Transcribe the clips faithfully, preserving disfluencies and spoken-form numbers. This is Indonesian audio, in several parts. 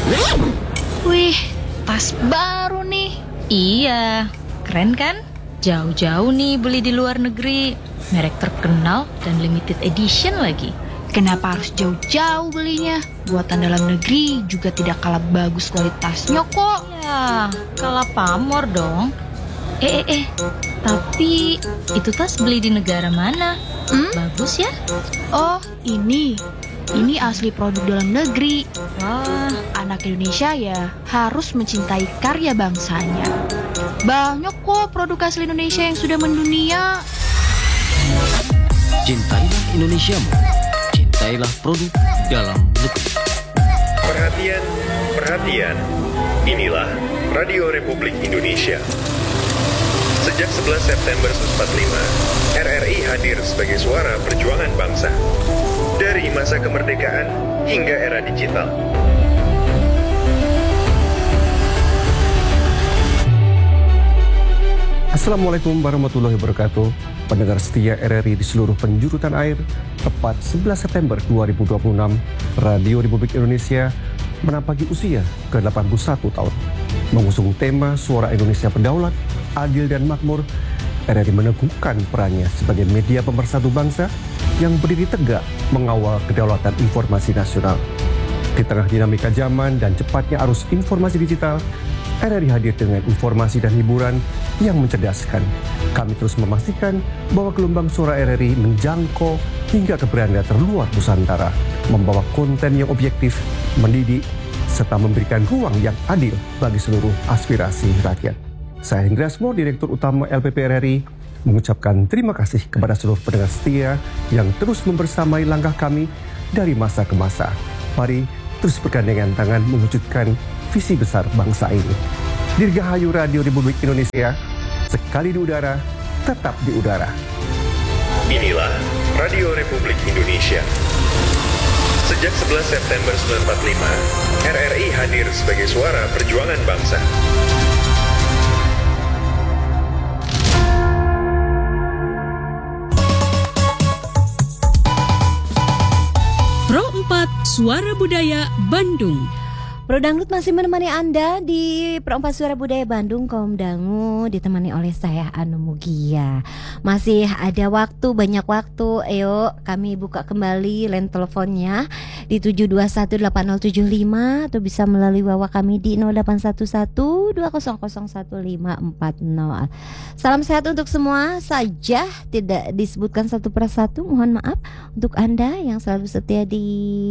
Wih, tas baru nih. Iya, keren kan? Jauh-jauh nih beli di luar negeri. Merek terkenal dan limited edition lagi. Kenapa harus jauh-jauh belinya? Buatan dalam negeri juga tidak kalah bagus kualitasnya kok. Ya, kalah pamor dong. Eh, eh, eh, tapi itu tas beli di negara mana? Hmm? Bagus ya? Oh, ini. Ini asli produk dalam negeri. Wah, Anak Indonesia ya harus mencintai karya bangsanya. Banyak kok produk asli Indonesia yang sudah mendunia. Cintailah Indonesiamu. Cintailah produk dalam negeri. Perhatian, perhatian. Inilah Radio Republik Indonesia. Sejak sebelas September seribu sembilan ratus empat puluh lima, R R I hadir sebagai suara perjuangan bangsa. Dari masa kemerdekaan hingga era digital. Assalamualaikum warahmatullahi wabarakatuh. Pendengar setia R R I di seluruh penjuru tanah air, tepat sebelas September dua ribu dua puluh enam, Radio Republik Indonesia menampaki usia ke delapan puluh satu tahun. Mengusung tema Suara Indonesia Berdaulat, Adil dan Makmur, R R I meneguhkan perannya sebagai media pemersatu bangsa yang berdiri tegak mengawal kedaulatan informasi nasional. Di tengah dinamika zaman dan cepatnya arus informasi digital, R R I hadir dengan informasi dan hiburan yang mencerdaskan. Kami terus memastikan bahwa gelombang suara R R I menjangkau hingga ke beranda terluar Nusantara, membawa konten yang objektif, mendidik, serta memberikan ruang yang adil bagi seluruh aspirasi rakyat. Saya Hendra Asmo, Direktur Utama L P P R R I, mengucapkan terima kasih kepada seluruh pendengar setia yang terus membersamai langkah kami dari masa ke masa. Mari terus bergandengan tangan mewujudkan visi besar bangsa ini. Dirgahayu Radio Republik Indonesia, sekali di udara, tetap di udara. Inilah Radio Republik Indonesia. Sejak sebelas September seribu sembilan ratus empat puluh lima, R R I hadir sebagai suara perjuangan bangsa. Pro empat Suara Budaya Bandung. Pro Dangdut masih menemani Anda di Pro empat Suara Budaya Bandung, kaum dangu, ditemani oleh saya Anu Mugia. Masih ada waktu, banyak waktu. Ayo kami buka kembali line teleponnya di tujuh dua satu delapan nol tujuh lima atau bisa melalui wawa kami di nol delapan satu satu dua nol nol satu lima empat nol. Salam sehat untuk semua saja, tidak disebutkan satu persatu. Mohon maaf untuk Anda yang selalu setia di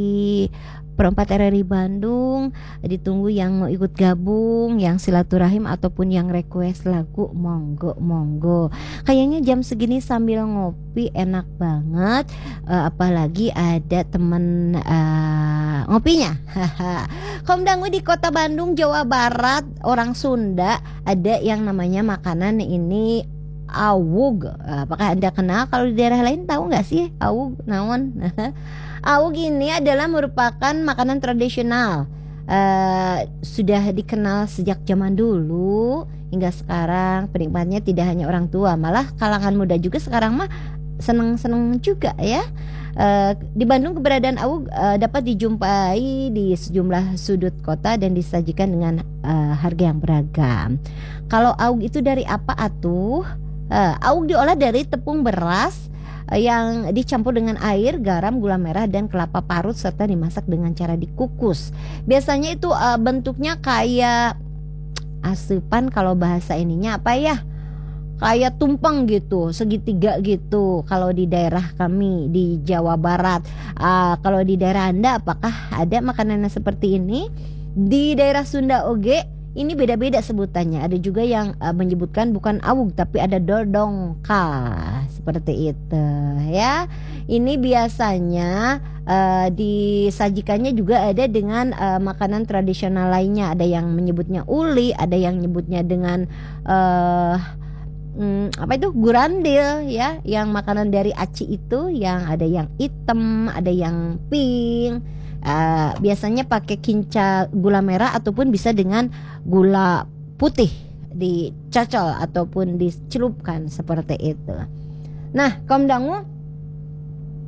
Pro empat R R I Bandung. Ditunggu yang mau ikut gabung, yang silaturahim ataupun yang request lagu, monggo monggo. Kayaknya jam segini sambil ngopi enak banget, uh, apalagi ada temen uh, ngopinya. Kaum dangu di kota Bandung, Jawa Barat, orang Sunda, ada yang namanya makanan ini awug. Apakah Anda kenal? Kalau di daerah lain tahu nggak sih awug naon? Awug ini adalah merupakan makanan tradisional, uh, sudah dikenal sejak zaman dulu hingga sekarang. Penikmatnya tidak hanya orang tua, malah kalangan muda juga sekarang mah seneng-seneng juga ya. Uh, di Bandung keberadaan awug uh, dapat dijumpai di sejumlah sudut kota dan disajikan dengan uh, harga yang beragam. Kalau awug itu dari apa atuh? Uh, awug diolah dari tepung beras yang dicampur dengan air, garam, gula merah, dan kelapa parut serta dimasak dengan cara dikukus. Biasanya itu uh, bentuknya kayak asupan, kalau bahasa ininya apa ya? Kayak tumpeng gitu, segitiga gitu. Kalau di daerah kami di Jawa Barat, uh, kalau di daerah Anda apakah ada makanan seperti ini? Di daerah Sunda oge ini beda-beda sebutannya. Ada juga yang uh, menyebutkan bukan awug tapi ada dodongka, seperti itu ya. Ini biasanya uh, disajikannya juga ada dengan uh, makanan tradisional lainnya. Ada yang menyebutnya uli, ada yang menyebutnya dengan uh, Hmm, apa itu gurandil ya, yang makanan dari aci itu, yang ada yang hitam, ada yang pink. Uh, biasanya pakai kinca gula merah ataupun bisa dengan gula putih dicocol ataupun dicelupkan seperti itu. Nah, kaum dangu,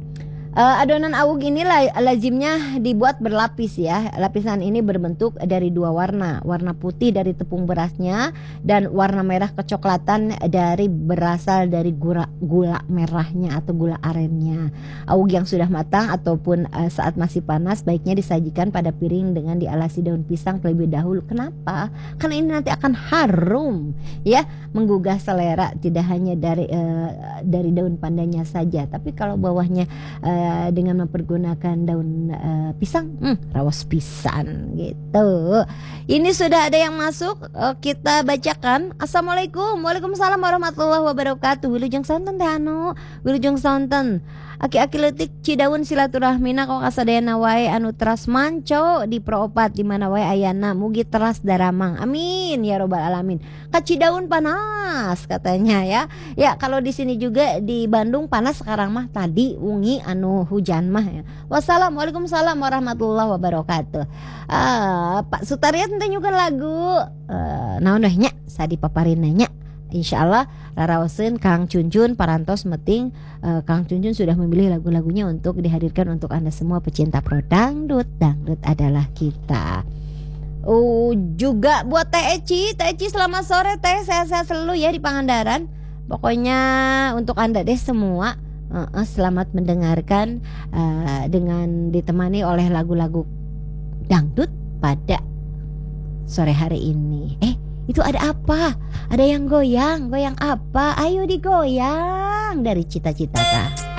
Uh, adonan awuk ini la- lazimnya dibuat berlapis ya. Lapisan ini berbentuk dari dua warna. Warna putih dari tepung berasnya dan warna merah kecoklatan dari berasal dari gula, gula merahnya atau gula arennya. Awuk yang sudah matang ataupun uh, saat masih panas baiknya disajikan pada piring dengan dialasi daun pisang terlebih dahulu. Kenapa? Karena ini nanti akan harum ya, menggugah selera tidak hanya dari uh, dari daun pandanya saja, tapi kalau bawahnya uh, dengan mempergunakan daun uh, pisang, hmm, rawas pisan gitu. Ini sudah ada yang masuk, uh, kita bacakan. Assalamualaikum, waalaikumsalam warahmatullahi wabarakatuh. Wilujeng sonten teh anu, wilujeng sonten. Aki-aki leutik Cidaun silaturahmina kok kasadayana wae anu teras manco di Proopat di mana wae ayana mugi teras daramang. Amin ya robbal alamin. Ka Cidaun panas katanya ya. Ya kalau di sini juga di Bandung panas sekarang mah, tadi wengi anu hujan mah ya. Wassalamualaikum warahmatullahi wabarakatuh. Ah, Pak Sutaria tentang juga lagu uh, naon deh nya sadi paparinna nya. Insyaallah raraoseun Kang Cuncun parantos meting uh, Kang Cuncun sudah memilih lagu-lagunya untuk dihadirkan untuk Anda semua pecinta pro dangdut. Dangdut adalah kita. Oh, juga buat Teh Eci, Teh Eci selamat sore Teh, sehat-sehat selalu ya di Pangandaran. Pokoknya untuk Anda deh semua uh, uh, selamat mendengarkan uh, dengan ditemani oleh lagu-lagu dangdut pada sore hari ini. Eh Itu ada apa? Ada yang goyang, goyang apa? Ayo digoyang dari cita-cita ta.